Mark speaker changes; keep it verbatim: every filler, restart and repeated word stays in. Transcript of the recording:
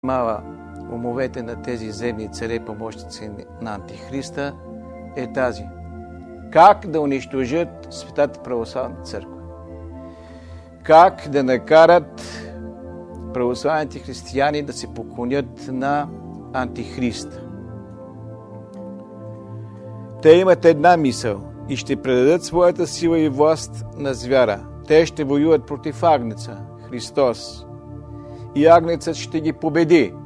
Speaker 1: Мала умовете на тези земни царе, помощници на Антихриста, е тази. Как да унищожат Светата православна църква? Как да накарат православните християни да се поклонят на Антихриста? Те имат една мисъл и ще предадат своята сила и власт на звяра. Те ще воюват против Агнеца, Христос. И Агнецът ще ги победи.